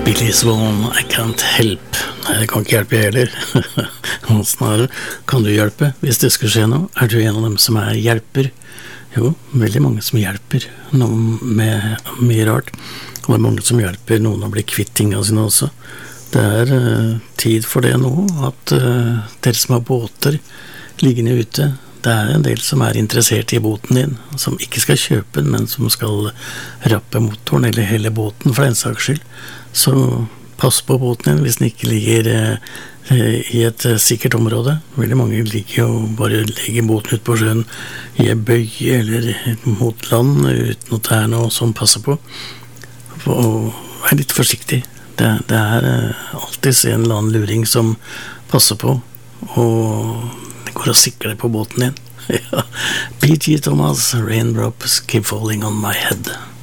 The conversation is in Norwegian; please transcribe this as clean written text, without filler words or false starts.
Billy Swan, I can't help. Nei, det kan ikke hjelpe jeg heller. Hvordan er det? Kan du hjelpe hvis det skulle skje noe? Er du en av dem som er hjelper? Jo, veldig mange som hjelper. Noen med mye rart. Og det er mange som hjelper noen å bli kvitt tingene sine også. Det er tid for det nå, at dere som har båter liggende ute, det er en del som er interessert i båten din, som ikke skal kjøpe den, men som skal rappe motoren eller hele båten for den saks skyld. Så pass på båten din hvis den ikke ligger i et sikkert område. Veldig mange ligger og bare legger båten ut på sjøen i en bøye eller mot land uten at det er noe som passer på. Og vær litt forsiktig. Det er alltid en eller annen luring som passer på, og det går og sikler på båten din. Ja. P.G. Thomas, Raindrops Keep Falling on My Head.